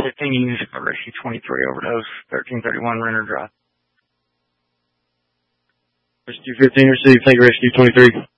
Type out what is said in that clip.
15 units for Rescue 23 overdose, 1331 Renner Drive. Rescue 15 received. Take Rescue 23.